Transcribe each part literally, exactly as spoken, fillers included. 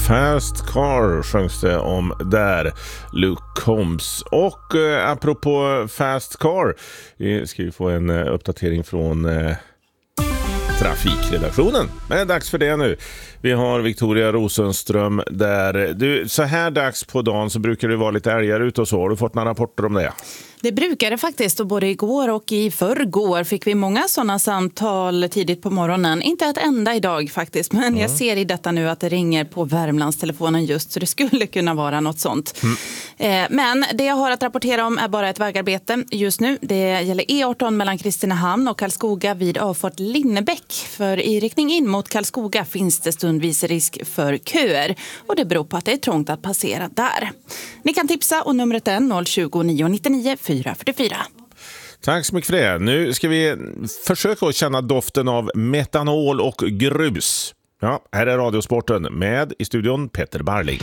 Fast Car sjöngs det om där, Luke Combs. Och eh, apropå Fast Car, vi ska ju få en eh, uppdatering från eh, trafikredaktionen. Men det är dags för det nu. Vi har Victoria Rosenström där. Du, så här dags på dagen så brukar det vara lite älgar ute och så. Har du fått några rapporter om det? Det brukar det faktiskt, och både igår och i förrgår fick vi många sådana samtal tidigt på morgonen. Inte ett enda idag faktiskt, men mm. jag ser i detta nu att det ringer på Värmlandstelefonen just, så det skulle kunna vara något sånt. Mm. Eh, men det jag har att rapportera om är bara ett vägarbete just nu. Det gäller E arton mellan Kristinehamn och Karlskoga vid avfart Linnebäck. För i riktning in mot Karlskoga finns det stundvis risk för köer, och det beror på att det är trångt att passera där. Ni kan tipsa, och numret är noll tjugo nio nittionio fyra fyrtiofyra. Tack så mycket för det. Nu ska vi försöka att känna doften av metanol och grus. Ja, här är Radiosporten med i studion Peter Barling.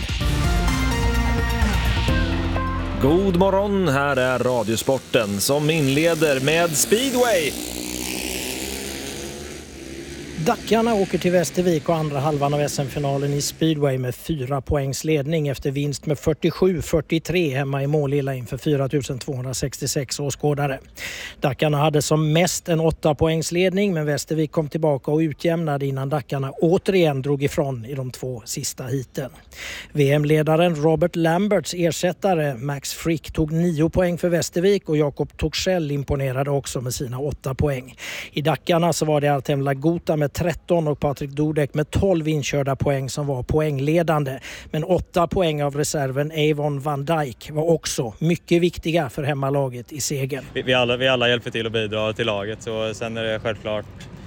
God morgon, här är Radiosporten som inleder med speedway. Dackarna åker till Västervik och andra halvan av S M-finalen i speedway med fyra poängs ledning efter vinst med fyrtiosju fyrtiotre hemma i Målilla inför fyra tusen tvåhundrasextiosex åskådare. Dackarna hade som mest en åtta poängs ledning, men Västervik kom tillbaka och utjämnade innan Dackarna återigen drog ifrån i de två sista heaten. V M-ledaren Robert Lamberts ersättare Max Frick tog nio poäng för Västervik, och Jakob Torssell imponerade också med sina åtta poäng. I Dackarna så var det Artem Lagota med tretton och Patrik Dudek med tolv inkörda poäng som var poängledande. Men åtta poäng av reserven Avon van Dijk var också mycket viktiga för hemmalaget i segern. Vi, vi, alla, vi alla hjälper till att bidra till laget, så sen är det självklart